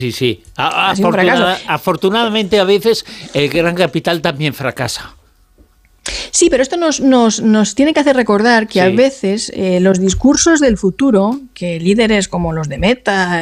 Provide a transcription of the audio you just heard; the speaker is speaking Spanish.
Sí, sí. Ha sido un fracaso. Afortunadamente, a veces el gran capital también fracasa. Sí, pero esto nos tiene que hacer recordar que a veces los discursos del futuro, que líderes como los de Meta